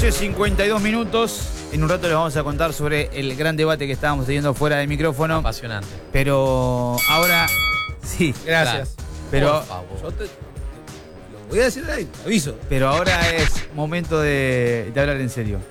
52 minutos. En un rato les vamos a contar sobre el gran debate que estábamos teniendo fuera del micrófono. Apasionante. Pero ahora... Sí, Gracias. pero, Por favor. Yo te lo voy a decir ahí, te aviso. pero ahora es momento de hablar en serio.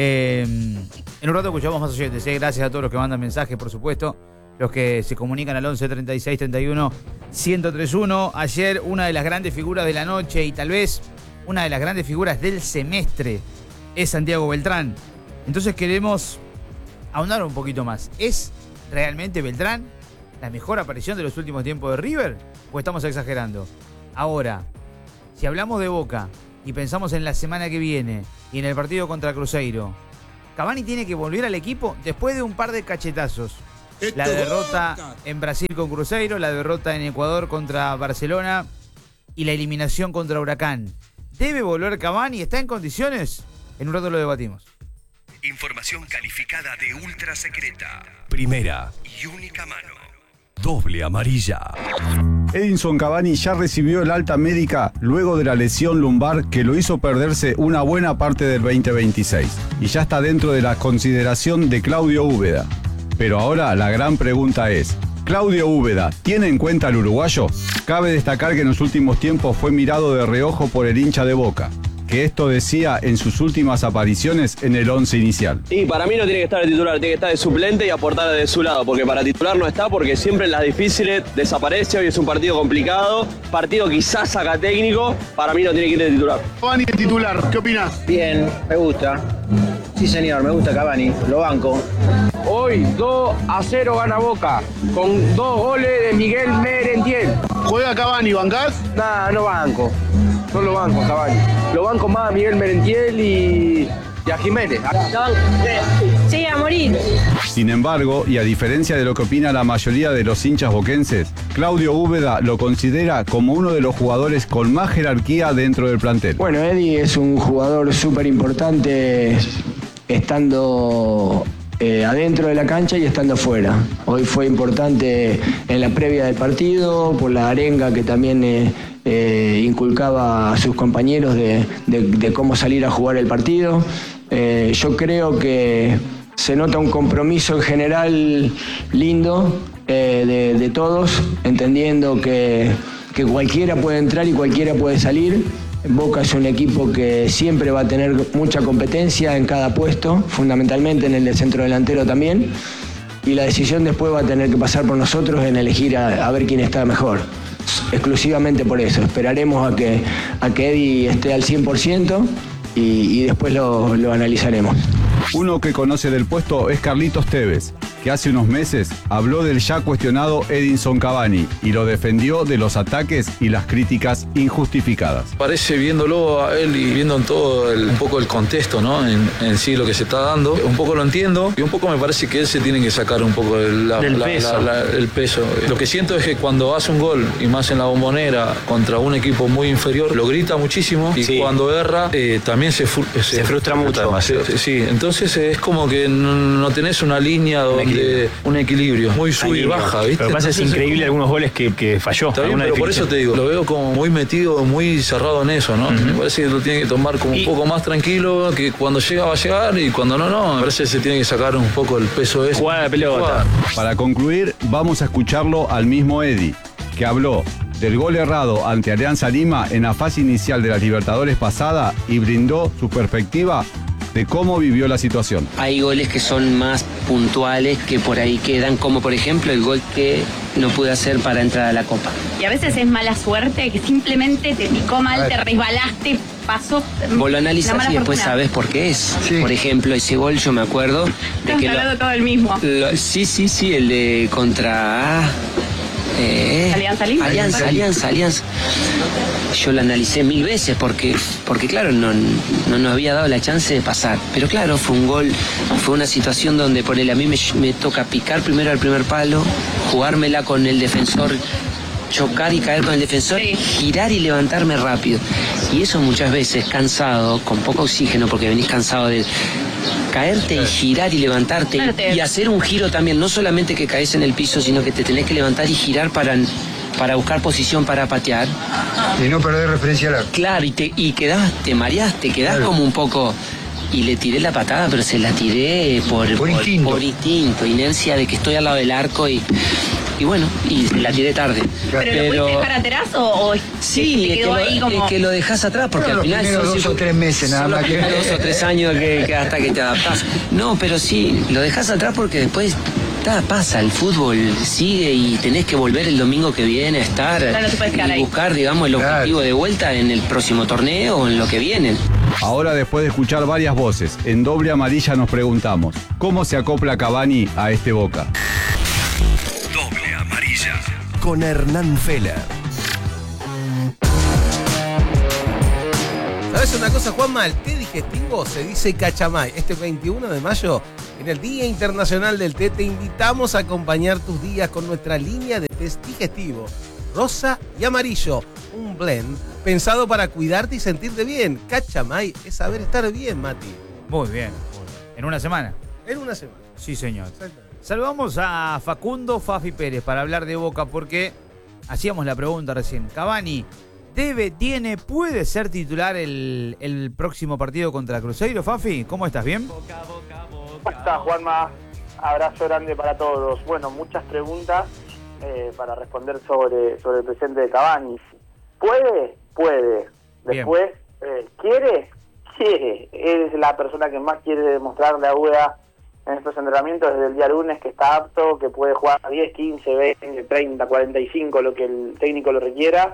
En un rato escuchamos más oyentes. Gracias a todos los que mandan mensajes, por supuesto. Los que se comunican al 11 36 31 1031. Ayer una de las grandes figuras de la noche y tal vez una de las grandes figuras del semestre es Santiago Beltrán. Entonces queremos ahondar un poquito más. ¿Es realmente Beltrán la mejor aparición de los últimos tiempos de River? ¿O estamos exagerando? Ahora, si hablamos de Boca y pensamos en la semana que viene y en el partido contra Cruzeiro, Cavani tiene que volver al equipo después de un par de cachetazos. La derrota en Brasil con Cruzeiro, la derrota en Ecuador contra Barcelona y la eliminación contra Huracán. ¿Debe volver Cavani? ¿Está en condiciones? En un rato lo debatimos. Información calificada de ultra secreta. Primera Y única mano. doble amarilla. Edinson Cavani ya recibió el alta médica luego de la lesión lumbar que lo hizo perderse una buena parte del 2026 y ya está dentro de la consideración de Claudio Úbeda. Pero ahora la gran pregunta es, ¿Claudio Úbeda tiene en cuenta al uruguayo? Cabe destacar que en los últimos tiempos fue mirado de reojo por el hincha de Boca, que esto decía en sus últimas apariciones en el 11 inicial. Y para mí no tiene que estar de titular, tiene que estar de suplente y aportar de su lado, porque para titular no está, porque siempre en las difíciles desaparece. Hoy es un partido complicado, partido quizás saca técnico, para mí no tiene que ir de titular. Cavani de titular, ¿qué opinás? Bien, me gusta. Sí, señor, me gusta Cavani, lo banco. Hoy 2-0 gana Boca, con 2 goles de Miguel Merentiel. ¿Juega Cavani, bancás? Nah, no banco, no lo banco a Cavani. Lo banco más a Miguel Merentiel y a Jiménez. Sí, a morir. Sin embargo, y a diferencia de lo que opina la mayoría de los hinchas boquenses, Claudio Úbeda lo considera como uno de los jugadores con más jerarquía dentro del plantel. Bueno, Eddie es un jugador súper importante estando adentro de la cancha y estando fuera. Hoy fue importante en la previa del partido por la arenga que también inculcaba a sus compañeros de cómo salir a jugar el partido. Yo creo que se nota un compromiso en general lindo de todos, entendiendo que cualquiera puede entrar y cualquiera puede salir. Boca es un equipo que siempre va a tener mucha competencia en cada puesto, fundamentalmente en el de centro delantero también, y la decisión después va a tener que pasar por nosotros en elegir a ver quién está mejor. Exclusivamente por eso, esperaremos a que Eddie esté al 100% y después lo analizaremos. Uno que conoce del puesto es Carlitos Tevez, que hace unos meses habló del ya cuestionado Edinson Cavani y lo defendió de los ataques y las críticas injustificadas. Parece, viéndolo a él y viendo en todo un poco el contexto, ¿no? En sí lo que se está dando, un poco lo entiendo y un poco me parece que él se tiene que sacar un poco el peso. Lo que siento es que cuando hace un gol, y más en la Bombonera, contra un equipo muy inferior, lo grita muchísimo y sí, cuando erra también se frustra mucho. Sí, entonces es como que no tenés una línea donde un equilibrio muy sub y baja, ¿viste? Lo que pasa es increíble algunos goles que falló. Está bien, pero por eso te digo, lo veo como muy metido, muy cerrado en eso, ¿no? Me parece que lo tiene que tomar como un poco más tranquilo, que cuando llega va a llegar y cuando no. Me parece que se tiene que sacar un poco el peso ese. Jugar la pelota. Para concluir, vamos a escucharlo al mismo Eddie, que habló del gol errado ante Alianza Lima en la fase inicial de las Libertadores pasada y brindó su perspectiva de cómo vivió la situación. Hay goles que son más puntuales que por ahí quedan, como por ejemplo el gol que no pude hacer para entrar a la Copa. Y a veces es mala suerte, que simplemente te picó mal, te resbalaste, pasó. Vos lo analizás y después sabés por qué es. Sí. Por ejemplo, ese gol yo me acuerdo de que todo el mismo. Sí, el de contra... Alianza Lima. Alianza. Yo lo analicé 1000 veces porque claro, no nos había dado la chance de pasar. Pero claro, fue un gol, fue una situación donde por él a mí me toca picar primero al primer palo, jugármela con el defensor, chocar y caer con el defensor, girar y levantarme rápido. Y eso muchas veces, cansado, con poco oxígeno, porque venís cansado de caerte y girar y levantarte y hacer un giro también, no solamente que caes en el piso, sino que te tenés que levantar y girar para buscar posición para patear. Y no perder referencia al arco. Claro, y te mareás, te quedás como un poco y le tiré la patada, pero se la tiré por instinto, inercia de que estoy al lado del arco y bueno, y la tiré tarde. ¿Pero lo pudiste dejar atrás o sí, te quedó ahí como...? es que lo dejas atrás porque al final son 2 o 3 meses nada más que 2 o 3 años que hasta que te adaptás. No, pero sí, lo dejas atrás porque después pasa, el fútbol sigue y tenés que volver el domingo que viene a estar y buscar, digamos, el objetivo de vuelta en el próximo torneo o en lo que viene. Ahora, después de escuchar varias voces, en Doble Amarilla nos preguntamos, ¿cómo se acopla Cavani a este Boca? Doble Amarilla. Con Hernán Feller. ¿Sabes una cosa, Juanma? El té digestivo se dice cachamay. Este 21 de mayo, en el Día Internacional del Té, te invitamos a acompañar tus días con nuestra línea de té digestivo, rosa y amarillo. Un blend pensado para cuidarte y sentirte bien. Cachamay es saber estar bien, Mati. Muy bien. ¿En una semana? En una semana. Sí, señor. Saludamos a Facundo Fafi Pérez para hablar de Boca porque hacíamos la pregunta recién. Cavani puede ser titular el próximo partido contra Cruzeiro, Fafi. ¿Cómo estás? ¿Bien? ¿Cómo estás, Juanma? Abrazo grande para todos. Bueno, muchas preguntas para responder sobre el presente de Cavani. Puede. Después, ¿quiere? Es la persona que más quiere demostrarle a UDA en estos entrenamientos desde el día lunes que está apto, que puede jugar 10, 15, 20, 30, 45, lo que el técnico lo requiera.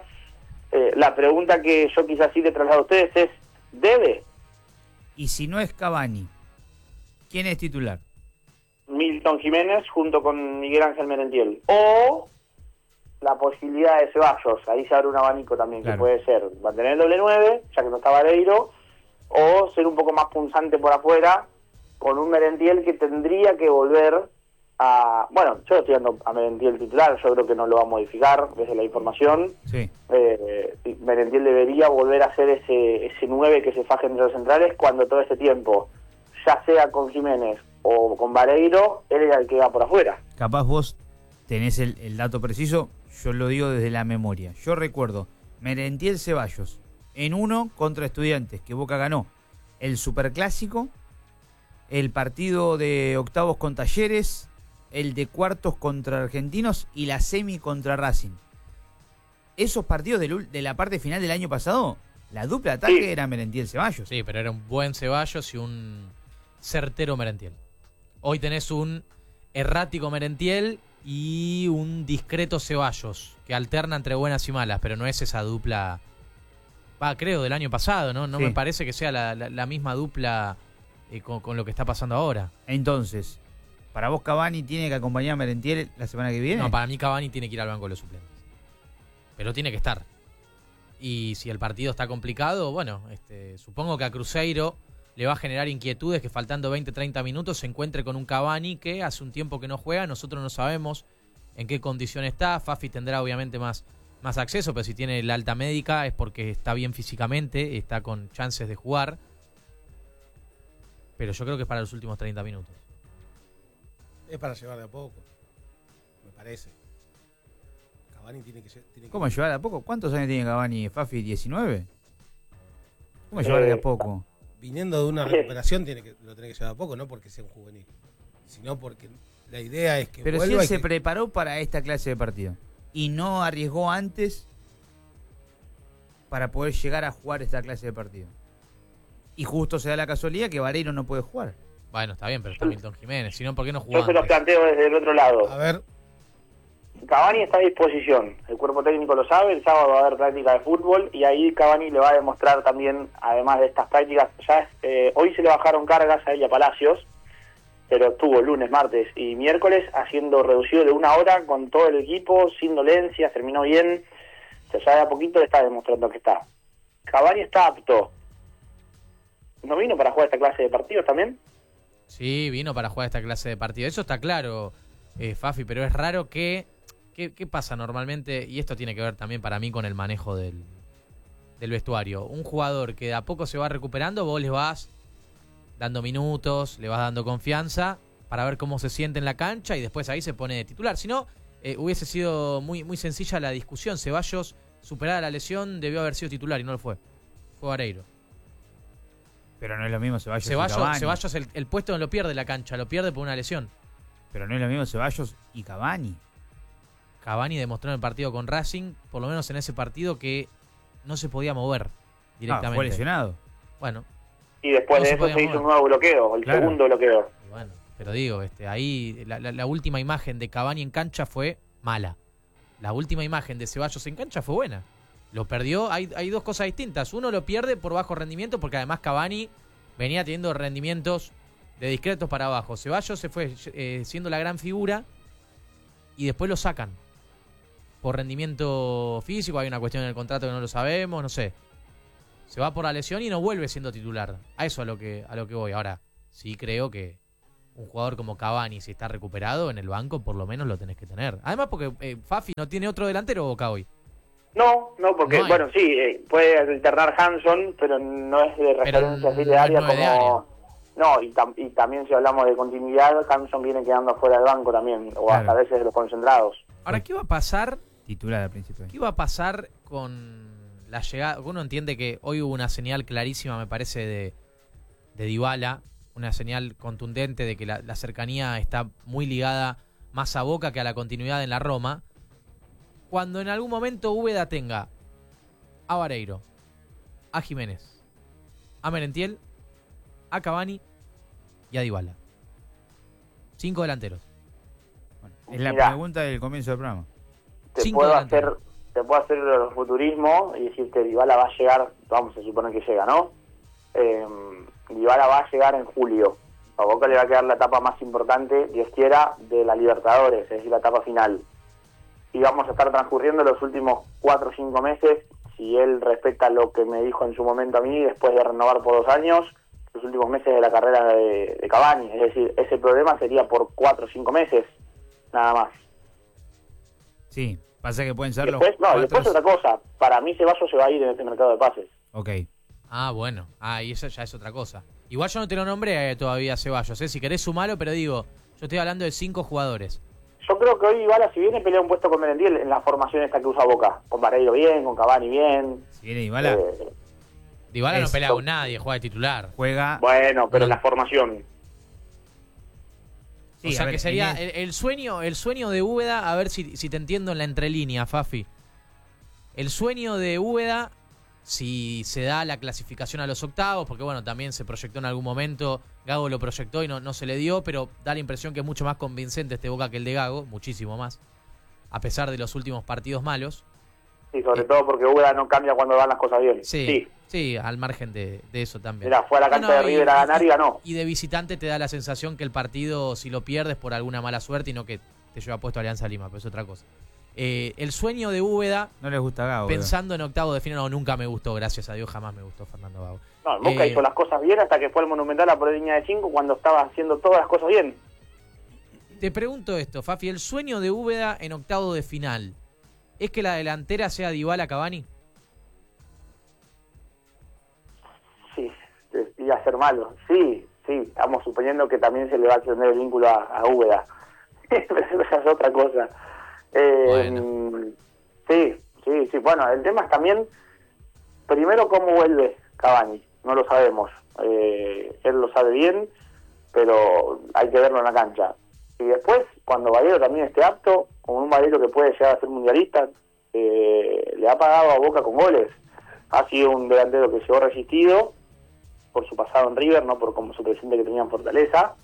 La pregunta que yo quizás sí le traslado a ustedes es, ¿debe? Y si no es Cavani, ¿quién es titular? Milton Jiménez junto con Miguel Ángel Merentiel. O la posibilidad de Ceballos, ahí se abre un abanico también, claro, que puede ser mantener el doble 9, ya que no está Vareiro, o ser un poco más punzante por afuera, con un Merentiel que tendría que volver a... Bueno, yo estoy dando a Merentiel titular, yo creo que no lo va a modificar desde la información. Sí. Merentiel debería volver a ser ese 9 que se faje entre los centrales cuando todo ese tiempo, ya sea con Jiménez o con Vareiro, él era el que va por afuera. Capaz vos tenés el dato preciso, yo lo digo desde la memoria. Yo recuerdo Merentiel Ceballos en 1 contra Estudiantes, que Boca ganó el Superclásico, el partido de octavos con Talleres, el de cuartos contra Argentinos y la semi contra Racing. Esos partidos de la parte final del año pasado, la dupla de ataque era Merentiel Ceballos. Sí, pero era un buen Ceballos y un certero Merentiel. Hoy tenés un errático Merentiel y un discreto Ceballos, que alterna entre buenas y malas, pero no es esa dupla, creo, del año pasado, ¿no? No me parece que sea la misma dupla con lo que está pasando ahora. Entonces, ¿para vos Cavani tiene que acompañar a Merentiel la semana que viene? No, para mí Cavani tiene que ir al banco de los suplentes. Pero tiene que estar. Y si el partido está complicado, bueno, supongo que a Cruzeiro le va a generar inquietudes que faltando 20, 30 minutos se encuentre con un Cavani que hace un tiempo que no juega. Nosotros no sabemos en qué condición está. Fafi tendrá obviamente más acceso, pero si tiene la alta médica es porque está bien físicamente, está con chances de jugar. Pero yo creo que es para los últimos 30 minutos. Es para llevar de a poco, me parece. Cavani tiene que ¿Cómo llevar de a poco? ¿Cuántos años tiene Cavani, Fafi? ¿19? ¿Cómo llevar de a poco? Viniendo de una recuperación lo tiene que llevar a poco, no porque sea un juvenil, sino porque la idea es que pero vuelva. Si él se preparó para esta clase de partido y no arriesgó antes para poder llegar a jugar esta clase de partido. Y justo se da la casualidad que Vareiro no puede jugar. Bueno, está bien, pero está Milton Jiménez. Si no, ¿por qué no jugó Yo se lo planteo desde el otro lado. A ver. Cavani está a disposición. El cuerpo técnico lo sabe. El sábado va a haber práctica de fútbol. Y ahí Cavani le va a demostrar también, además de estas prácticas, hoy se le bajaron cargas a él y a Palacios. Pero estuvo lunes, martes y miércoles haciendo reducido de 1 hora con todo el equipo, sin dolencias, terminó bien. Ya de a poquito le está demostrando que está. Cavani está apto. ¿No vino para jugar esta clase de partidos también? Sí, vino para jugar esta clase de partidos. Eso está claro, Fafi, pero es raro que... ¿Qué pasa normalmente? Y esto tiene que ver también para mí con el manejo del vestuario. Un jugador que de a poco se va recuperando, vos le vas dando minutos, le vas dando confianza para ver cómo se siente en la cancha y después ahí se pone de titular. Si no, hubiese sido muy, muy sencilla la discusión. Ceballos, superada la lesión, debió haber sido titular y no lo fue. Fue Vareiro. Pero no es lo mismo Ceballos y Cavani. Ceballos el puesto no lo pierde la cancha, lo pierde por una lesión. Pero no es lo mismo Ceballos y Cavani. Cavani demostró en el partido con Racing, por lo menos en ese partido, que no se podía mover directamente. Fue lesionado. Bueno. Y después de eso se hizo un nuevo bloqueo, el segundo bloqueo. Bueno, pero digo, ahí la última imagen de Cavani en cancha fue mala. La última imagen de Ceballos en cancha fue buena. Lo perdió, hay dos cosas distintas. Uno lo pierde por bajo rendimiento, porque además Cavani venía teniendo rendimientos de discretos para abajo. Ceballos se fue siendo la gran figura y después lo sacan. Por rendimiento físico, hay una cuestión en el contrato que no lo sabemos, no sé. Se va por la lesión y no vuelve siendo titular. A eso a lo que voy. Ahora, sí creo que un jugador como Cavani, si está recuperado en el banco, por lo menos lo tenés que tener. Además, porque Fafi no tiene otro delantero, Boca hoy. No, porque, no bueno, sí, puede alternar Hanson, pero no es de referencia así de área como... No, y también si hablamos de continuidad, Hanson viene quedando afuera del banco también, o hasta a veces de los concentrados. Ahora, ¿qué va a pasar? Titular al principio. ¿Qué va a pasar con la llegada? Uno entiende que hoy hubo una señal clarísima, me parece, de Dybala, una señal contundente de que la cercanía está muy ligada más a Boca que a la continuidad en la Roma. Cuando en algún momento Úbeda tenga a Vareiro, a Jiménez, a Merentiel, a Cavani y a Dybala. 5 delanteros. Bueno, es la pregunta del comienzo del programa. Te puedo hacer el futurismo y decirte Dybala va a llegar, vamos a suponer que llega, ¿no? Dybala va a llegar en julio. A Boca le va a quedar la etapa más importante, Dios quiera, de la Libertadores, es decir, la etapa final. Y vamos a estar transcurriendo los últimos 4 o 5 meses, si él respeta lo que me dijo en su momento a mí, después de renovar por 2 años, los últimos meses de la carrera de Cavani. Es decir, ese problema sería por 4 o 5 meses, nada más. Sí, pasa que pueden ser después, los... después otra cosa, para mí Ceballos se va a ir en este mercado de pases. Ok. Ah, bueno, y eso ya es otra cosa. Igual yo no te lo nombré todavía Ceballos, si querés sumarlo, pero digo, yo estoy hablando de 5 jugadores. Yo creo que hoy Dybala, si viene, pelea un puesto con Merentiel en la formación esta que usa Boca. Con Vareiro bien, con Cavani bien. Si viene Dybala... Dybala no pelea con nadie, juega de titular. Juega... Bueno, pero en la formación... Sí, o sea que sería el sueño de Úbeda, a ver si te entiendo en la entrelínea, Fafi. El sueño de Úbeda, si se da la clasificación a los octavos, porque bueno, también se proyectó en algún momento, Gago lo proyectó y no se le dio, pero da la impresión que es mucho más convincente este Boca que el de Gago, muchísimo más, a pesar de los últimos partidos malos. Sí, sobre todo porque Úbeda no cambia cuando van las cosas bien. Sí, al margen de eso también. Mirá, fue a la cancha de River a ganar y ganó. Y de visitante te da la sensación que el partido, si lo pierdes por alguna mala suerte y no que te lleva puesto Alianza Lima, pero es otra cosa. El sueño de Úbeda... No les gusta Gago. Pensando en octavo de final, no, nunca me gustó, gracias a Dios, jamás me gustó Fernando Gago. No, Boca hizo las cosas bien hasta que fue al Monumental a por línea de 5 cuando estaba haciendo todas las cosas bien. Te pregunto esto, Fafi, el sueño de Úbeda en octavo de final, ¿es que la delantera sea Dybala Cavani? Sí, iba a ser malo. Sí, estamos suponiendo que también se le va a extender el vínculo a Úbeda. Pero esa es otra cosa. Bueno. Sí. Bueno, el tema es también, primero, cómo vuelve Cavani. No lo sabemos. Él lo sabe bien, pero hay que verlo en la cancha. Y después, cuando Vareiro también esté apto, como un Vareiro que puede llegar a ser mundialista, le ha pagado a Boca con goles. Ha sido un delantero que llegó resistido por su pasado en River, no por como su presente que tenía en Fortaleza.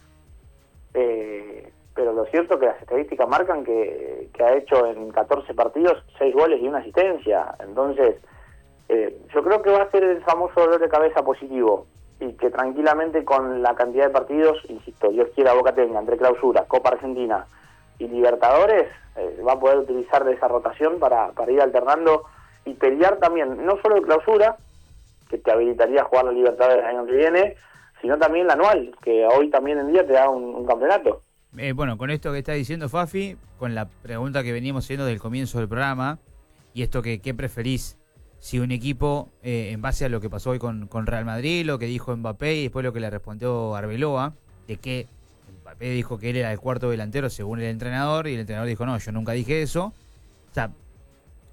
Pero lo cierto es que las estadísticas marcan que ha hecho en 14 partidos 6 goles y 1 asistencia. Entonces, yo creo que va a ser el famoso dolor de cabeza positivo y que tranquilamente con la cantidad de partidos, insisto, Dios quiera Boca tenga entre Clausura, Copa Argentina y Libertadores, va a poder utilizar de esa rotación para ir alternando y pelear también, no solo el Clausura, que te habilitaría a jugar la Libertadores el año que viene, sino también la anual, que hoy también en día te da un campeonato. Bueno, con esto que está diciendo Fafi, con la pregunta que veníamos haciendo desde el comienzo del programa, y esto que ¿qué preferís? Si un equipo, en base a lo que pasó hoy con Real Madrid, lo que dijo Mbappé y después lo que le respondió Arbeloa, de que Mbappé dijo que él era el cuarto delantero según el entrenador, y el entrenador dijo, no, yo nunca dije eso. O sea,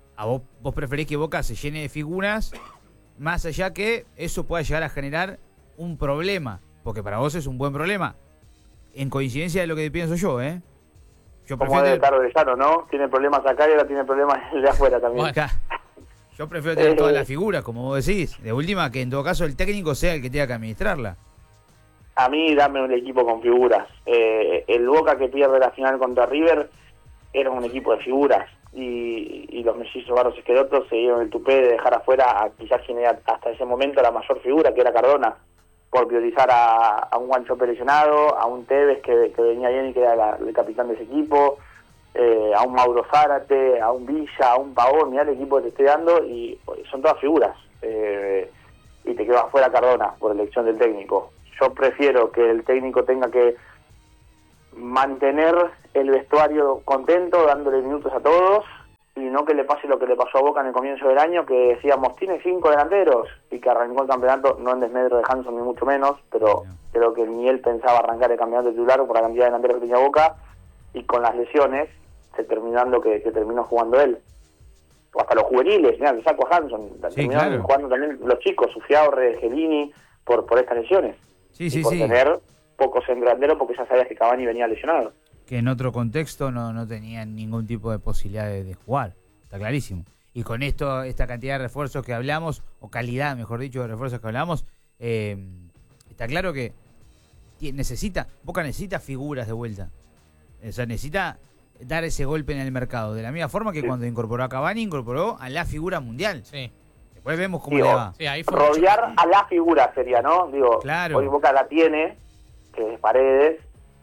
vos preferís que Boca se llene de figuras, más allá que eso pueda llegar a generar un problema, porque para vos es un buen problema, en coincidencia de lo que pienso yo, Yo Como debe estar Orellano, ¿no? Tiene problemas acá y ahora tiene problemas de afuera también. Bueno, yo prefiero tener todas las figuras, como vos decís. De última, que en todo caso el técnico sea el que tenga que administrarla. A mí, dame un equipo con figuras. El Boca que pierde la final contra River era un equipo de figuras. Y los mellizos Barros Esqueloto se dieron el tupé de dejar afuera a quizás quien era hasta ese momento la mayor figura, que era Cardona, por priorizar a un Guancho lesionado, a un Tevez que venía bien y que era el capitán de ese equipo, a un Mauro Zárate, a un Villa, a un Pavón. Mirá el equipo que te estoy dando y son todas figuras. Y te quedó afuera Cardona por elección del técnico. Yo prefiero que el técnico tenga que mantener el vestuario contento, dándole minutos a todos, y no que le pase lo que le pasó a Boca en el comienzo del año, que decíamos, tiene 5 delanteros, y que arrancó el campeonato, no en desmedro de Hanson ni mucho menos, pero creo que ni él pensaba arrancar el campeonato titular por la cantidad de delanteros que tenía Boca, y con las lesiones, se terminando que terminó jugando él. O hasta los juveniles, mirá, le saco a Hanson, terminaron jugando también los chicos, Sufiaurre, Gelini, por estas lesiones. Por tener pocos centrodelanteros, porque ya sabías que Cavani venía lesionado. Que en otro contexto no tenían ningún tipo de posibilidad de jugar, está clarísimo. Y con esta cantidad de refuerzos que hablamos, o calidad, mejor dicho, de refuerzos que hablamos, está claro que Boca necesita figuras de vuelta. O sea, necesita dar ese golpe en el mercado. De la misma forma que cuando incorporó a Cavani, incorporó a la figura mundial. Sí. Después vemos cómo le va. Sí, ahí fue rodear a la figura sería, ¿no? Digo, claro. Hoy Boca la tiene, que es Paredes.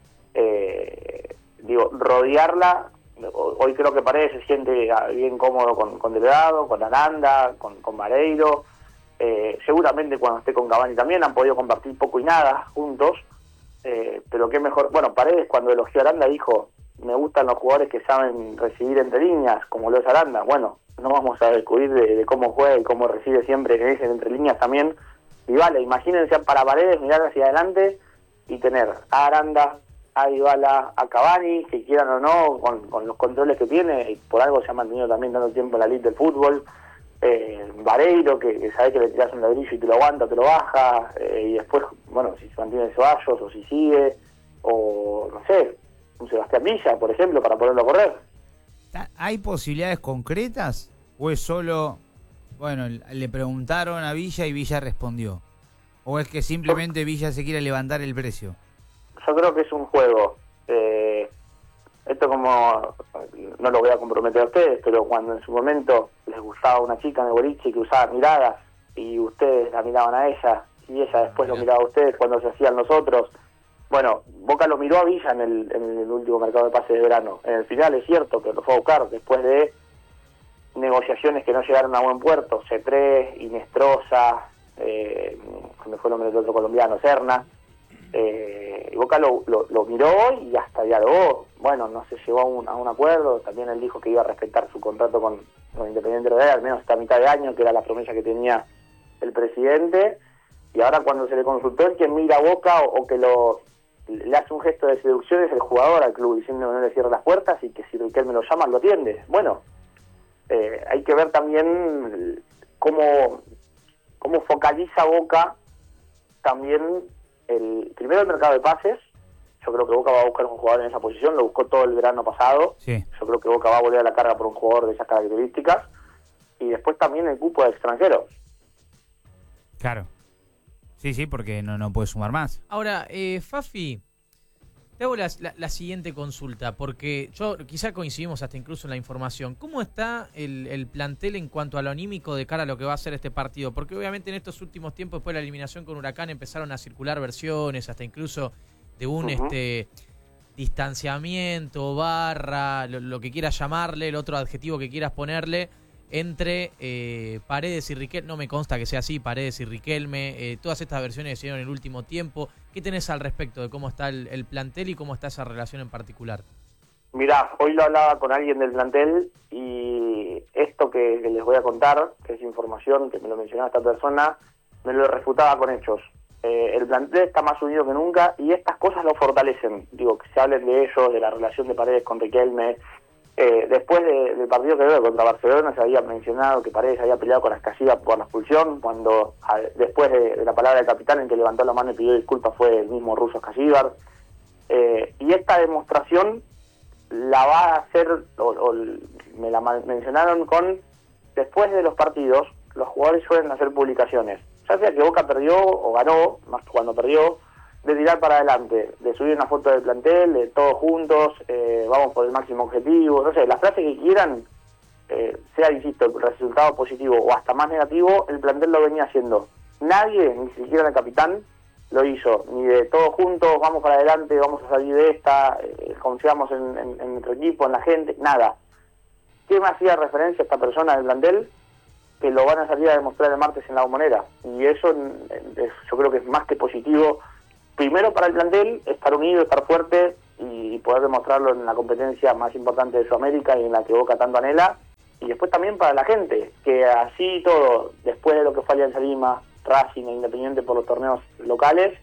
Rodearla, hoy creo que Paredes se siente bien cómodo con Delgado, con Aranda, con Vareiro. Seguramente cuando esté con Cavani también han podido compartir poco y nada juntos, pero qué mejor. Bueno, Paredes cuando elogió a Aranda dijo, me gustan los jugadores que saben recibir entre líneas, como lo es Aranda. Bueno, no vamos a descubrir de cómo juega y cómo recibe siempre en ese entre líneas también. Y vale, imagínense para Paredes mirar hacia adelante y tener a Aranda, a Dybala, a Cavani, que quieran o no, con los controles que tiene, y por algo se ha mantenido también dando tiempo en la elite del fútbol. Vareiro, que sabe que le tiras un ladrillo y te lo aguanta, te lo baja, y después, bueno, si se mantiene Ceballos o si sigue, o no sé, un Sebastián Villa, por ejemplo, para ponerlo a correr. ¿Hay posibilidades concretas o es solo, bueno, le preguntaron a Villa y Villa respondió? ¿O es que simplemente Villa se quiere levantar el precio? Yo creo que es un juego. Esto como, no lo voy a comprometer a ustedes, pero cuando en su momento les gustaba una chica en el boliche que usaba miradas y ustedes la miraban a ella y ella después lo miraba a ustedes cuando se hacían los otros. Bueno, Boca lo miró a Villa en el último mercado de pases de verano. En el final es cierto que lo fue a buscar después de negociaciones que no llegaron a buen puerto. C3, Inestrosa, me fue el nombre del otro colombiano, Serna. Boca lo miró y hasta dialogó. Bueno, no se llegó a un acuerdo. También él dijo que iba a respetar su contrato con Independiente de al menos hasta mitad de año, que era la promesa que tenía el presidente. Y ahora cuando se le consultó, el quien mira a Boca o que le hace un gesto de seducción es el jugador al club, diciendo que no le cierra las puertas y que si Riquelme lo llama, lo atiende. Bueno, hay que ver también cómo focaliza Boca también primero el mercado de pases. Yo creo que Boca va a buscar un jugador en esa posición, lo buscó todo el verano pasado. Sí. Yo creo que Boca va a volver a la carga por un jugador de esas características. Y después también el cupo de extranjeros. Claro. Sí, porque no puede sumar más. Ahora, Fafi, te hago la siguiente consulta, porque quizá coincidimos hasta incluso en la información. ¿Cómo está el plantel en cuanto a lo anímico de cara a lo que va a ser este partido? Porque obviamente en estos últimos tiempos, después de la eliminación con Huracán, empezaron a circular versiones, hasta incluso de un distanciamiento, barra, lo que quieras llamarle, el otro adjetivo que quieras ponerle, entre Paredes y Riquelme. No me consta que sea así, Paredes y Riquelme, todas estas versiones que se dieron en el último tiempo. ¿Qué tenés al respecto de cómo está el plantel y cómo está esa relación en particular? Mirá, hoy lo hablaba con alguien del plantel y esto que les voy a contar, que es información que me lo mencionaba esta persona, me lo refutaba con hechos. El plantel está más unido que nunca y estas cosas lo fortalecen. Digo, que se hablen de ellos, de la relación de Paredes con Riquelme, Después del partido que contra Barcelona se había mencionado que Paredes había peleado con Ascasiba por la expulsión, cuando después de la palabra del capitán, el que levantó la mano y pidió disculpas fue el mismo ruso Ascasiba. Y esta demostración la va a hacer, me la mencionaron con, después de los partidos, los jugadores suelen hacer publicaciones, ya sea que Boca perdió o ganó, más cuando perdió, de tirar para adelante, de subir una foto del plantel, de todos juntos, vamos por el máximo objetivo, no sé, la frase que quieran, sea, insisto, el resultado positivo o hasta más negativo, el plantel lo venía haciendo. Nadie, ni siquiera el capitán, lo hizo, ni de todos juntos, vamos para adelante, vamos a salir de esta, confiamos en nuestro equipo, en la gente, nada. ¿Qué me hacía referencia a esta persona del plantel? Que lo van a salir a demostrar el martes en La Bombonera, y eso yo creo que es más que positivo. Primero para el plantel, estar unido, estar fuerte y poder demostrarlo en la competencia más importante de Sudamérica y en la que Boca tanto anhela. Y después también para la gente, que así todo, después de lo que fue Alianza Lima, Racing e Independiente por los torneos locales,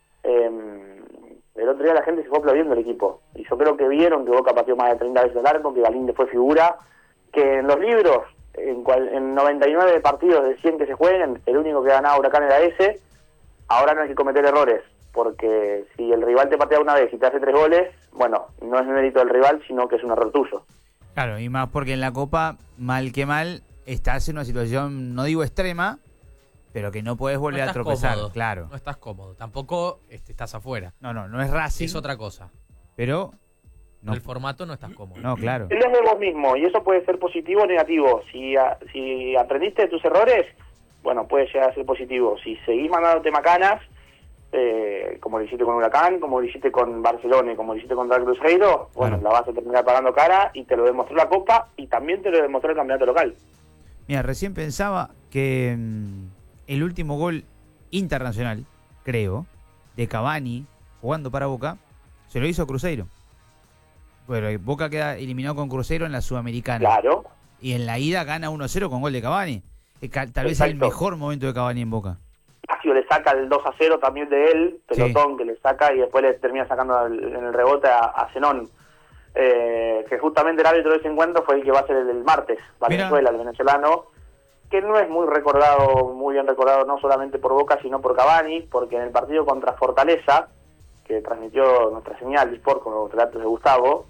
el otro día la gente se fue aplaudiendo el equipo. Y yo creo que vieron que Boca pateó más de 30 veces el arco, que Galíndez fue figura, que en los libros, en 99 partidos de 100 que se jueguen, el único que ganaba Huracán era ese. Ahora no hay que cometer errores, porque si el rival te patea una vez y te hace 3 goles, bueno, no es mérito del rival, sino que es un error tuyo. Claro, y más porque en la Copa, mal que mal, estás en una situación, no digo extrema, pero que no puedes volver a tropezar, cómodo, claro. No estás cómodo, tampoco estás afuera. No es Racing. Es otra cosa. Pero no. El formato no estás cómodo. No, claro. Es de vos mismo, y eso puede ser positivo o negativo. Si aprendiste de tus errores, bueno, puede llegar a ser positivo. Si seguís mandándote macanas, como lo hiciste con Huracán, como lo hiciste con Barcelona y como lo hiciste contra el Cruzeiro, bueno, la vas a terminar pagando cara, y te lo demostró la Copa y también te lo demostró el campeonato local. Mira, recién pensaba que el último gol internacional, creo, de Cavani jugando para Boca, se lo hizo Cruzeiro. Bueno, Boca queda eliminado con Cruzeiro en la Sudamericana. Claro. Y en la ida gana 1-0 con gol de Cavani. Tal vez el mejor momento de Cavani en Boca. Lazio le saca el 2-0 también de él, pelotón que le saca y después le termina sacando en el rebote a Zenón. Que justamente el árbitro de ese encuentro fue el que va a ser el martes, Valenzuela, el venezolano, que no es muy bien recordado no solamente por Boca, sino por Cavani, porque en el partido contra Fortaleza, que transmitió nuestra señal Sport con los relatos de Gustavo,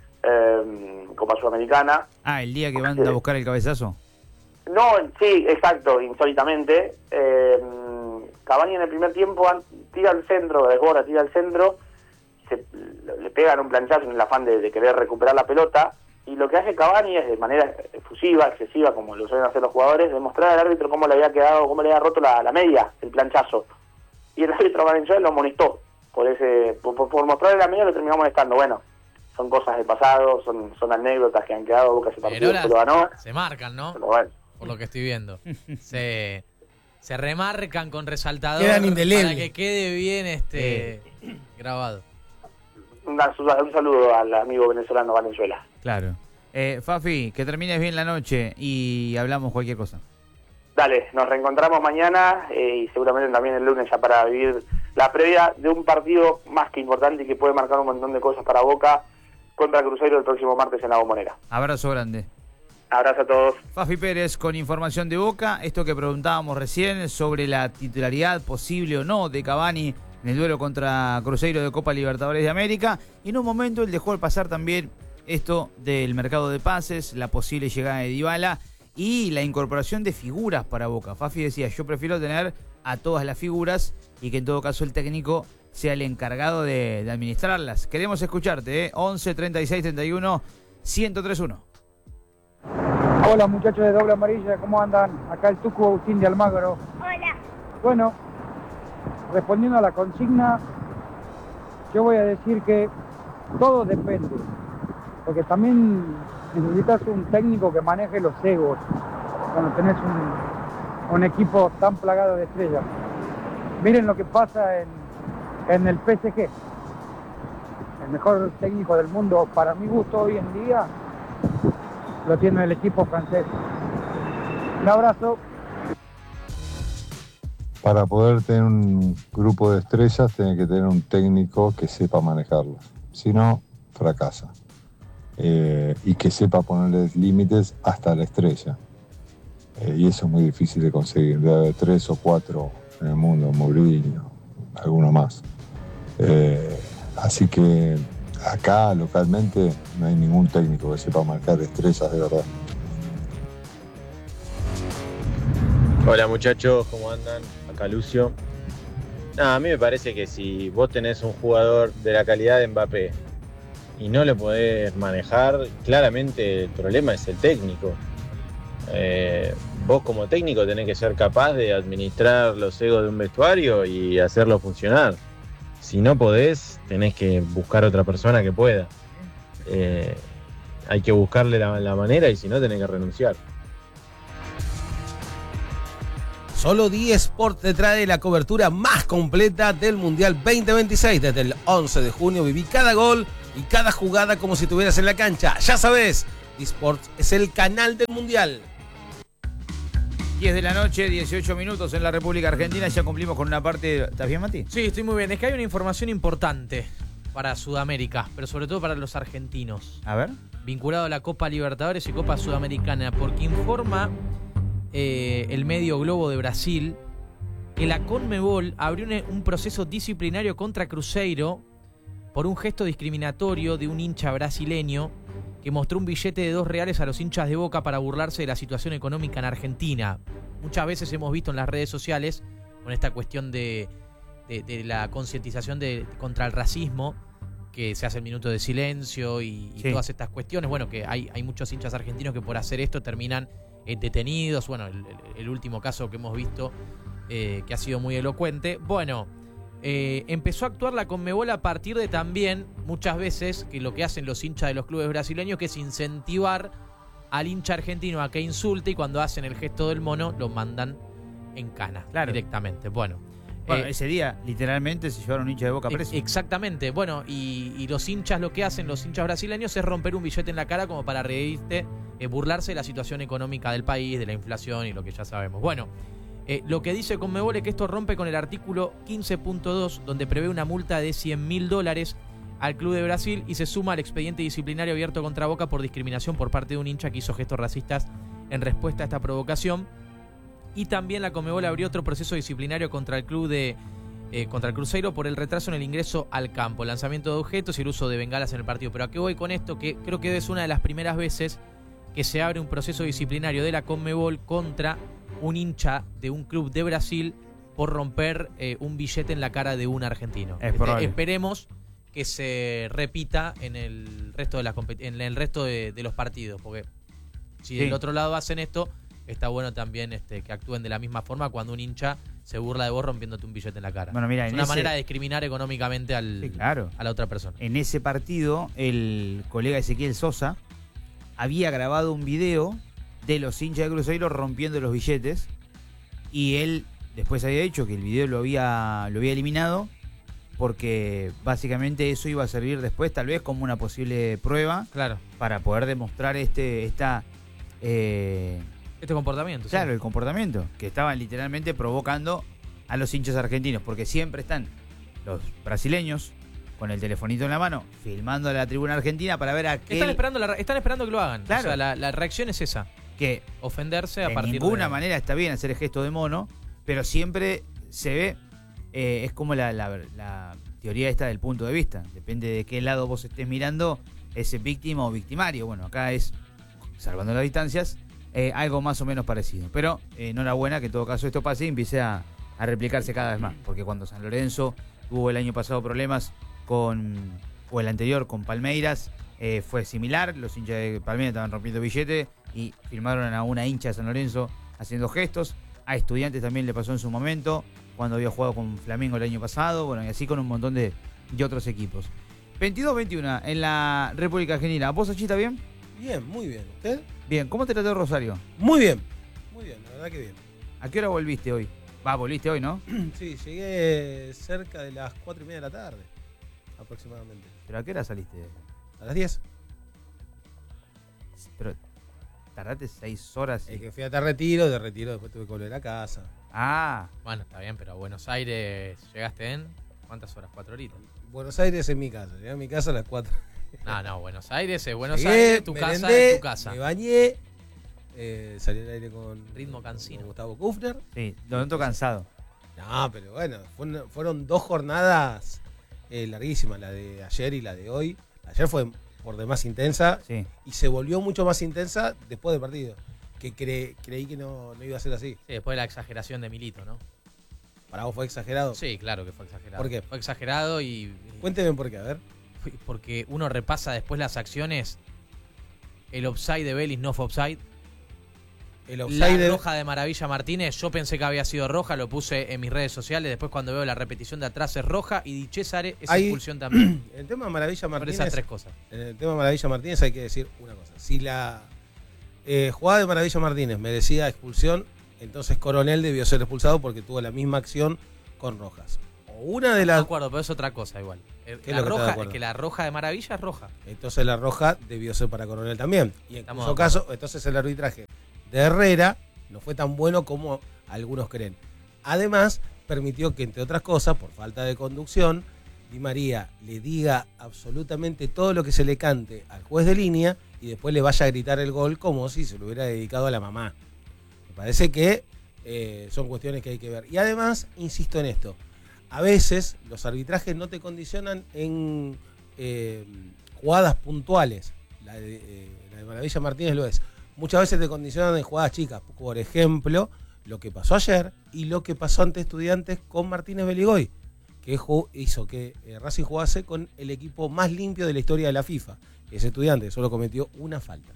Copa Sudamericana. Ah, el día que van a buscar el cabezazo. No, sí, exacto, insólitamente. Cavani en el primer tiempo tira al centro, desborda, tira al centro, le pegan un planchazo en el afán de querer recuperar la pelota, y lo que hace Cavani es de manera efusiva, excesiva, como lo suelen hacer los jugadores, demostrar al árbitro cómo le había quedado, cómo le había roto la media, el planchazo. Y el árbitro Valenzuela lo amonestó por mostrarle la media, lo terminó amonestando. Bueno, son cosas del pasado, son anécdotas que han quedado. Boca ese partido se lo ganó. Se marcan, ¿no? Pero bueno. Por lo que estoy viendo. Se remarcan con resaltador. Quedan indelebles. Para que quede bien grabado. Un saludo al amigo venezolano Valenzuela. Claro. Fafi, que termines bien la noche y hablamos cualquier cosa. Dale, nos reencontramos mañana y seguramente también el lunes ya para vivir la previa de un partido más que importante y que puede marcar un montón de cosas para Boca contra el Cruzeiro el próximo martes en La Bombonera. Abrazo grande. Abrazo a todos. Fafi Pérez con información de Boca. Esto que preguntábamos recién sobre la titularidad posible o no de Cavani en el duelo contra Cruzeiro de Copa Libertadores de América. Y en un momento él dejó de pasar también esto del mercado de pases, la posible llegada de Dybala y la incorporación de figuras para Boca. Fafi decía, yo prefiero tener a todas las figuras y que en todo caso el técnico sea el encargado de administrarlas. Queremos escucharte, 11 36 31 1031. Hola muchachos de Doble Amarilla, ¿cómo andan? Acá el Tucu Agustín de Almagro. Hola. Bueno, respondiendo a la consigna, yo voy a decir que todo depende, porque también necesitas un técnico que maneje los egos cuando tenés un equipo tan plagado de estrellas. Miren lo que pasa en el PSG. El mejor técnico del mundo, para mi gusto hoy en día, lo tiene el equipo francés. Un abrazo. Para poder tener un grupo de estrellas, tiene que tener un técnico que sepa manejarlos. Si no, fracasa. y que sepa ponerle límites hasta la estrella. Y eso es muy difícil de conseguir. Debe haber 3 o 4 en el mundo, Mourinho, alguno más. Así que acá localmente no hay ningún técnico que sepa marcar estrellas de verdad. Hola muchachos, ¿cómo andan? Acá Lucio. A mí me parece que si vos tenés un jugador de la calidad de Mbappé y no lo podés manejar, claramente el problema es el técnico. Vos como técnico tenés que ser capaz de administrar los egos de un vestuario y hacerlo funcionar. Si no podés, tenés que buscar otra persona que pueda. Hay que buscarle la manera y si no, tenés que renunciar. Solo 10 Sport te trae la cobertura más completa del Mundial 2026. Desde el 11 de junio viví cada gol y cada jugada como si estuvieras en la cancha. Ya sabes, eSports es el canal del Mundial. 10 de la noche, 18 minutos en la República Argentina. Ya cumplimos con una parte. ¿Estás bien, Mati? Sí, estoy muy bien. Es que hay una información importante para Sudamérica, pero sobre todo para los argentinos. A ver. Vinculado a la Copa Libertadores y Copa Sudamericana, porque informa el medio Globo de Brasil que la Conmebol abrió un proceso disciplinario contra Cruzeiro por un gesto discriminatorio de un hincha brasileño que mostró un billete de $2 a los hinchas de Boca para burlarse de la situación económica en Argentina. Muchas veces hemos visto en las redes sociales, con esta cuestión de la concientización contra el racismo, que se hace el minuto de silencio y todas estas cuestiones. Bueno, que hay muchos hinchas argentinos que por hacer esto terminan detenidos. Bueno, el último caso que hemos visto, que ha sido muy elocuente. Bueno, empezó a actuar la Conmebol a partir de también, muchas veces, que lo que hacen los hinchas de los clubes brasileños, que es incentivar al hincha argentino a que insulte, y cuando hacen el gesto del mono, lo mandan en cana directamente. Bueno, ese día, literalmente, se llevaron un hincha de Boca preso. Exactamente. Bueno, y los hinchas, lo que hacen los hinchas brasileños es romper un billete en la cara como para reírte, burlarse de la situación económica del país, de la inflación y lo que ya sabemos. Bueno, lo que dice Conmebol es que esto rompe con el artículo 15.2, donde prevé una multa de $100.000 al Club de Brasil y se suma al expediente disciplinario abierto contra Boca por discriminación por parte de un hincha que hizo gestos racistas en respuesta a esta provocación. Y también la Conmebol abrió otro proceso disciplinario contra el club contra el Cruzeiro por el retraso en el ingreso al campo, el lanzamiento de objetos y el uso de bengalas en el partido. Pero ¿a qué voy con esto? Que creo que es una de las primeras veces que se abre un proceso disciplinario de la Conmebol contra un hincha de un club de Brasil por romper un billete en la cara de un argentino. Esperemos que se repita en el resto de los partidos, porque si del otro lado hacen esto, está bueno también que actúen de la misma forma cuando un hincha se burla de vos rompiéndote un billete en la cara. Bueno, mira, es una manera de discriminar económicamente a la otra persona. En ese partido, el colega Ezequiel Sosa había grabado un video de los hinchas de Cruzeiro rompiendo los billetes, y él después había dicho que el video lo había eliminado porque básicamente eso iba a servir después tal vez como una posible prueba para poder demostrar este comportamiento. Claro, el comportamiento que estaban literalmente provocando a los hinchas argentinos, porque siempre están los brasileños con el telefonito en la mano filmando a la tribuna argentina para ver a qué... Están esperando que lo hagan. Claro. O sea, la reacción es esa. Que ofenderse a partir de... De ninguna manera está bien hacer el gesto de mono, pero siempre se ve... es como la teoría esta del punto de vista. Depende de qué lado vos estés mirando, es víctima o victimario. Bueno, acá es, salvando las distancias, algo más o menos parecido. Pero enhorabuena que en todo caso esto pase y empiece a replicarse cada vez más. Porque cuando San Lorenzo tuvo el año pasado problemas o el anterior con Palmeiras, fue similar. Los hinchas de Palmeiras estaban rompiendo billetes y filmaron a una hincha de San Lorenzo haciendo gestos. A Estudiantes también le pasó en su momento, cuando había jugado con Flamengo el año pasado. Bueno, y así con un montón de otros equipos. 22-21 en la República Argentina. ¿Vos, Achí, está bien? Bien, muy bien. ¿Usted? Bien. ¿Cómo te trató Rosario? Muy bien. Muy bien, la verdad que bien. ¿A qué hora volviste hoy? Volviste hoy, ¿no? Sí, llegué cerca de las 4:30 de la tarde, aproximadamente. ¿Pero a qué hora saliste? A las 10. Pero tardaste 6 horas. Que fui a retiro, de retiro después tuve que volver a casa. Bueno, está bien, pero a Buenos Aires llegaste en... ¿Cuántas horas? 4 horitas. Buenos Aires en mi casa. Llegué a mi casa a las 4. No, Buenos Aires es Buenos Aires, tu casa es tu casa. Me bañé, salí al aire con ritmo cansino. Con Gustavo Kufner. Sí, lo noto cansado. No, pero bueno, fueron 2 jornadas larguísimas, la de ayer y la de hoy. Ayer fue por demás intensa y se volvió mucho más intensa después del partido. Que creí que no iba a ser así. Sí, después de la exageración de Milito, ¿no? ¿Para vos fue exagerado? Sí, claro que fue exagerado. ¿Por qué? Fue exagerado y... Cuénteme por qué, a ver. Porque uno repasa después las acciones. El offside de Vélez no fue offside. La roja de Maravilla Martínez, yo pensé que había sido roja, lo puse en mis redes sociales. Después cuando veo la repetición de atrás es roja y Di Cesare es expulsión también. En el tema de Maravilla Martínez... Por esas 3 cosas. En el tema de Maravilla Martínez hay que decir una cosa. Si la jugada de Maravilla Martínez merecía expulsión, entonces Coronel debió ser expulsado porque tuvo la misma acción con Rojas. O una de las... No de acuerdo, pero es otra cosa igual. La roja es que la roja de Maravilla es roja. Entonces la roja debió ser para Coronel también. Y en su caso, entonces el arbitraje de Herrera no fue tan bueno como algunos creen. Además, permitió que, entre otras cosas, por falta de conducción, Di María le diga absolutamente todo lo que se le cante al juez de línea y después le vaya a gritar el gol como si se lo hubiera dedicado a la mamá. Me parece que son cuestiones que hay que ver. Y además, insisto en esto, a veces los arbitrajes no te condicionan en jugadas puntuales. La de Maravilla Martínez lo es. Muchas veces te condicionan en jugadas chicas. Por ejemplo, lo que pasó ayer y lo que pasó ante Estudiantes con Martínez Beligoy, que hizo que Racing jugase con el equipo más limpio de la historia de la FIFA. Ese Estudiante solo cometió una falta.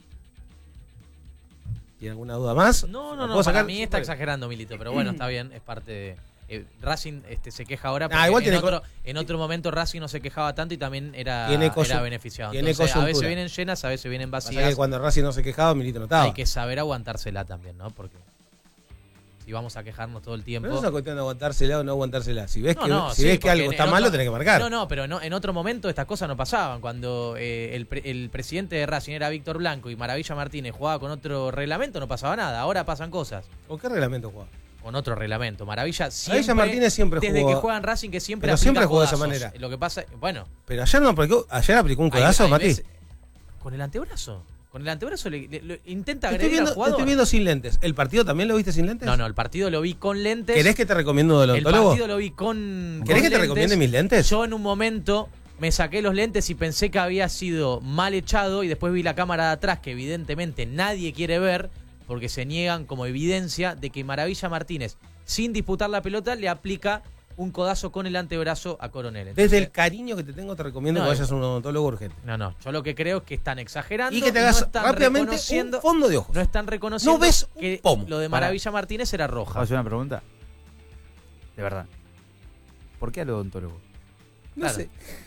¿Tiene alguna duda más? No, para mí está exagerando Milito, pero bueno, está bien, es parte de... Racing se queja ahora porque en otro momento Racing no se quejaba tanto y también era beneficiado. Entonces, a veces vienen llenas, a veces vienen vacías. Que cuando Racing no se quejaba, Milito no estaba. Hay que saber aguantársela también, ¿no? Porque si vamos a quejarnos todo el tiempo... Pero no es una cuestión de aguantársela o no aguantársela. Si ves que algo está mal, lo tenés que marcar. No, pero en otro momento estas cosas no pasaban. Cuando el presidente de Racing era Víctor Blanco y Maravilla Martínez jugaba con otro reglamento, no pasaba nada. Ahora pasan cosas. ¿Con qué reglamento jugaba? Con otro reglamento. Maravilla Martínez siempre desde jugó. Desde que juegan Racing que siempre jugó de esa manera. Lo que pasa, bueno. Pero ayer aplicó un codazo, Mati. Con el antebrazo. Con el antebrazo le intenta agredir al jugador. Te estoy viendo sin lentes. ¿El partido también lo viste sin lentes? No, el partido lo vi con lentes. ¿Querés que te recomiendo odontólogo? El partido lo vi con ¿Querés que lentes. te recomiende mis lentes? Yo en un momento me saqué los lentes y pensé que había sido mal echado y después vi la cámara de atrás que evidentemente nadie quiere ver porque se niegan como evidencia de que Maravilla Martínez, sin disputar la pelota, le aplica un codazo con el antebrazo a Coronel. Entonces, desde el cariño que te tengo te recomiendo que vayas a un odontólogo urgente. No, yo lo que creo es que están exagerando y que te hagas no rápidamente un fondo de ojos. No están reconociendo no ves que pomo. Lo de Maravilla Martínez era roja. ¿Puedo hacer una pregunta? De verdad. ¿Por qué al odontólogo? No sé.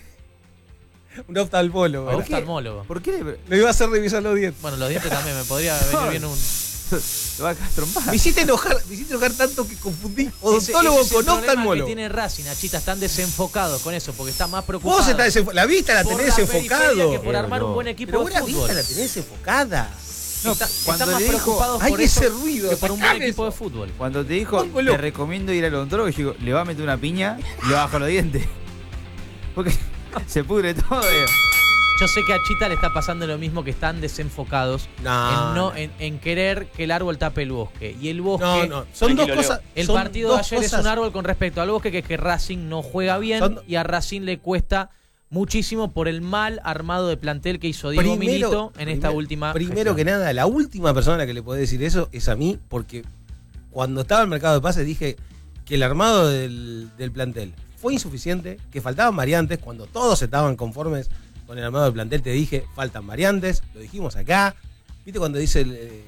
Un oftalmólogo. Un oftalmólogo. ¿Por qué le iba a hacer revisar los dientes? Bueno, los dientes también me podría venir bien un... Lo va a trompar. Me hiciste enojar tanto que confundí odontólogo con oftalmólogo. Que tiene Racing, Nachita, están desenfocados con eso porque está más preocupado. Vos estás la vista la tenés desenfocado. Que por armar un buen equipo de fútbol. La vista la tenés desenfocada. Están más preocupados por ese ruido que por un buen equipo de fútbol. Cuando te dijo, te recomiendo ir al odontólogo, yo digo, le va a meter una piña y le bajo los dientes. Porque se pudre todo. Yo sé que a Chita le está pasando lo mismo, que están desenfocados en querer que el árbol tape el bosque. Y el bosque... Son dos cosas. El partido de ayer es un árbol con respecto al bosque, que es que Racing no juega bien y a Racing le cuesta muchísimo por el mal armado de plantel que hizo Diego Milito en esta última Primero que nada, la última persona a la que le podés decir eso es a mí, porque cuando estaba en el mercado de pases dije que el armado del plantel fue insuficiente, que faltaban variantes, cuando todos estaban conformes con el armado del plantel te dije, faltan variantes, lo dijimos acá. ¿Viste cuando dice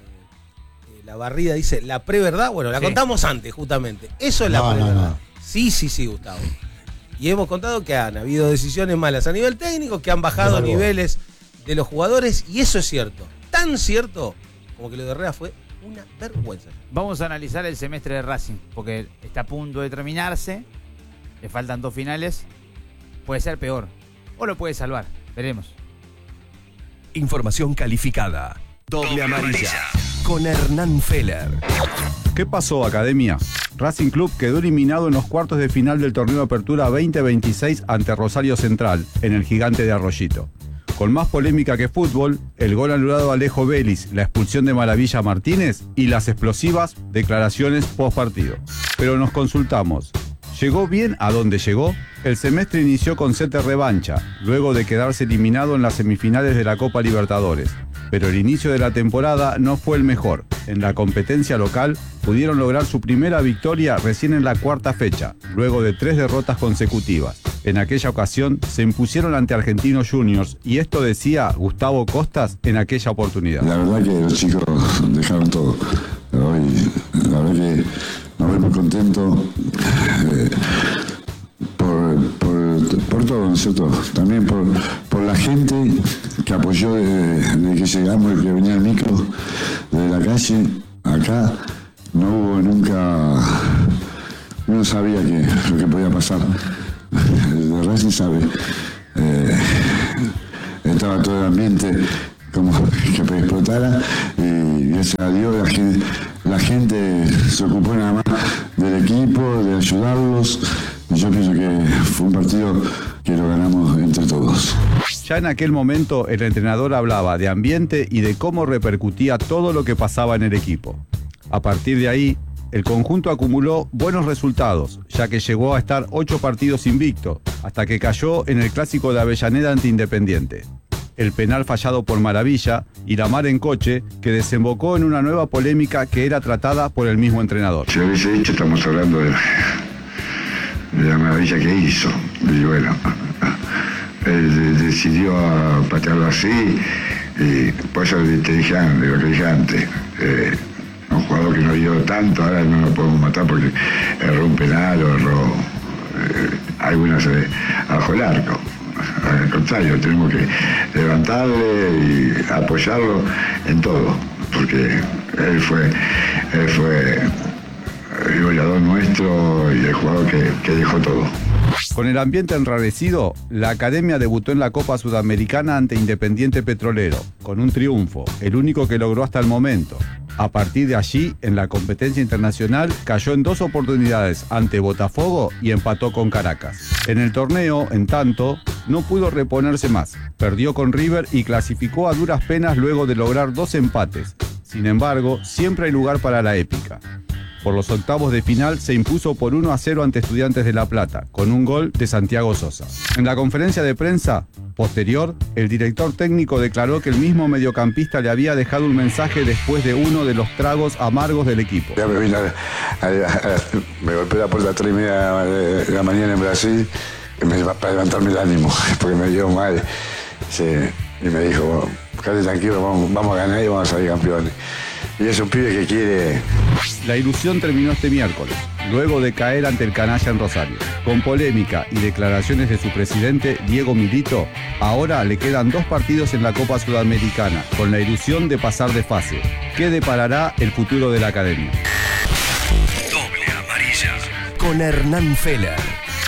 la barrida, dice la preverdad? Bueno, la contamos antes, justamente. Eso es la preverdad. Sí, Gustavo. Y hemos contado que han habido decisiones malas a nivel técnico, que han bajado niveles de los jugadores, y eso es cierto. Tan cierto como que lo de Herrera fue una vergüenza. Vamos a analizar el semestre de Racing, porque está a punto de terminarse, le faltan 2 finales, puede ser peor, o lo puede salvar. Veremos. Información calificada. Doble amarilla. Con Hernán Feller. ¿Qué pasó, Academia? Racing Club quedó eliminado en los cuartos de final del torneo de Apertura 2026 ante Rosario Central, en el Gigante de Arroyito. con más polémica que fútbol, el gol anulado a Alejo Vélez, la expulsión de Maravilla Martínez y las explosivas declaraciones post partido. Pero nos consultamos, ¿llegó bien a donde llegó? El semestre inició con set de revancha, luego de quedarse eliminado en las semifinales de la Copa Libertadores. Pero el inicio de la temporada no fue el mejor. En la competencia local pudieron lograr su primera victoria recién en la cuarta fecha, luego de 3 derrotas consecutivas. En aquella ocasión se impusieron ante Argentinos Juniors y esto decía Gustavo Costas en aquella oportunidad. La verdad que los chicos dejaron todo. Hoy, la verdad que me voy muy contento por todo, ¿no es cierto? También por la gente que apoyó desde que llegamos, que venía el micro de la calle. Acá no hubo nunca, uno sabía lo que podía pasar. De Racing sabe, estaba todo el ambiente como que explotara y gracias a Dios la gente se ocupó nada más del equipo, de ayudarlos. Yo pienso que fue un partido que lo ganamos entre todos. Ya en aquel momento el entrenador hablaba de ambiente y de cómo repercutía todo lo que pasaba en el equipo. A partir de ahí, el conjunto acumuló buenos resultados, ya que llegó a estar 8 partidos invicto, hasta que cayó en el clásico de Avellaneda ante Independiente. El penal fallado por Maravilla y la mar en coche, que desembocó en una nueva polémica que era tratada por el mismo entrenador. Si lo hubiese dicho, estamos hablando de la maravilla que hizo. Y bueno, él decidió patearlo así, y por eso te dije antes, lo que dije antes. Un jugador que no dio tanto, ahora no lo podemos matar porque erró un penal o erró algunas bajo el arco. Al contrario, tenemos que levantarle y apoyarlo en todo, porque él fue el goleador nuestro y el jugador que dejó todo. Con el ambiente enrarecido, la academia debutó en la Copa Sudamericana ante Independiente Petrolero, con un triunfo, el único que logró hasta el momento. A partir de allí, en la competencia internacional, cayó en 2 oportunidades ante Botafogo y empató con Caracas. En el torneo, en tanto, no pudo reponerse más. Perdió con River y clasificó a duras penas luego de lograr 2 empates. Sin embargo, siempre hay lugar para la épica. Por los octavos de final se impuso por 1-0 ante Estudiantes de La Plata, con un gol de Santiago Sosa. En la conferencia de prensa posterior, el director técnico declaró que el mismo mediocampista le había dejado un mensaje después de uno de los tragos amargos del equipo. Ya me vine me golpeé la puerta a 3:30 de la mañana en Brasil para levantarme el ánimo, porque me dio mal. Sí, y me dijo, quédate tranquilo, vamos a ganar y vamos a salir campeones. Y es un pibe que quiere. La ilusión terminó este miércoles, luego de caer ante el canalla en Rosario. Con polémica y declaraciones de su presidente, Diego Milito, ahora le quedan 2 partidos en la Copa Sudamericana, con la ilusión de pasar de fase. ¿Qué deparará el futuro de la academia? Doble amarilla. Con Hernán Feller.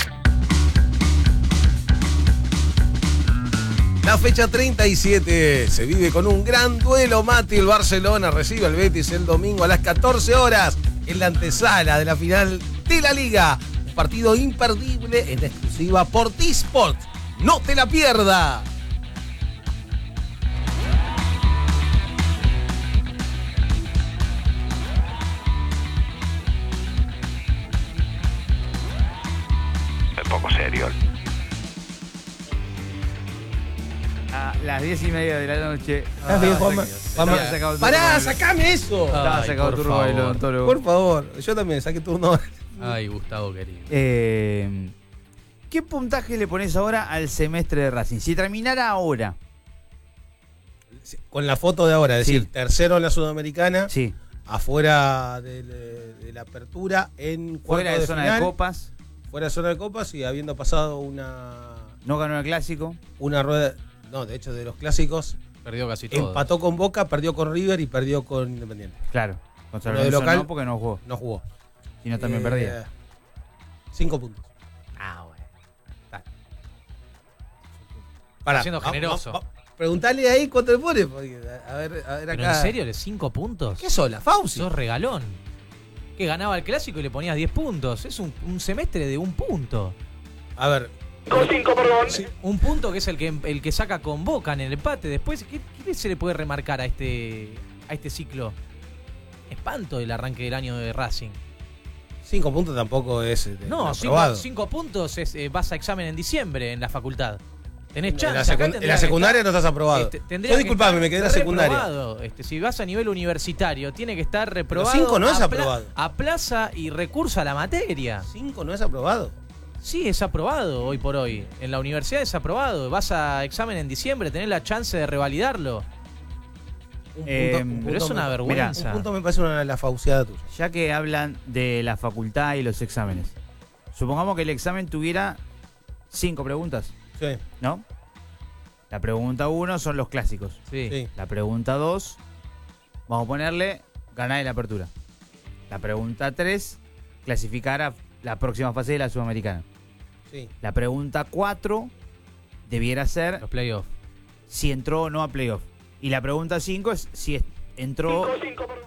La fecha 37 se vive con un gran duelo. Mati, el Barcelona recibe al Betis el domingo a las 14 horas en la antesala de la final de la Liga. Un partido imperdible en exclusiva por T-Sport. ¡No te la pierdas! Es poco serio. A las 10:30 de la noche. ¡Pará, sacame eso! Estaba sacado turno el odontólogo. Por favor, yo también saqué turno. Ay, Gustavo querido. ¿Qué puntaje le pones ahora al semestre de Racing? Si terminara ahora. Con la foto de ahora, es decir, Sí. tercero en la Sudamericana. Sí. Afuera de la apertura, en Fuera de zona final, de copas. Fuera de zona de copas y habiendo pasado No ganó el clásico. una rueda. No, de hecho, de los clásicos. Perdió casi todo. Empató con Boca, perdió con River y perdió con Independiente. Claro. Contra Uno de Lorenzo local no, porque no jugó. No jugó. Y no también perdía. 5 puntos. Ah, bueno. Pará, siendo generoso. Preguntale ahí cuánto le pone. Porque, a ver ¿Pero acá. en serio, ¿le 5 puntos? ¿Qué sola? Fauci. Sos regalón. Que ganaba el clásico y le ponías 10 puntos. Es un semestre de 1 punto. A ver, Un punto que es el que saca con Boca en el empate. Después, ¿qué se le puede remarcar a este ciclo? Espanto del arranque del año de Racing. 5 puntos tampoco es No, aprobado. 5 puntos vas a examen en diciembre en la facultad. Tenés chance. En la secundaria no estás aprobado. Yo disculpame, me quedé en la secundaria. Si vas a nivel universitario, tiene que estar reprobado. 5 no es aprobado. A plaza y recurso a la materia. 5 no es aprobado. Sí, es aprobado hoy por hoy. En la universidad es aprobado. Vas a examen en diciembre, tenés la chance de revalidarlo. Pero es una vergüenza. Un punto me parece la fauciada tuya. Ya que hablan de la facultad y los exámenes, supongamos que el examen tuviera 5 preguntas. Sí. ¿No? La pregunta 1 son los clásicos. Sí. La pregunta 2, vamos a ponerle ganar en la apertura. La pregunta 3, clasificar a la próxima fase de la Sudamericana. Sí. La pregunta 4 debiera ser los playoffs. Si entró o no a playoff. Y la pregunta 5 es si entró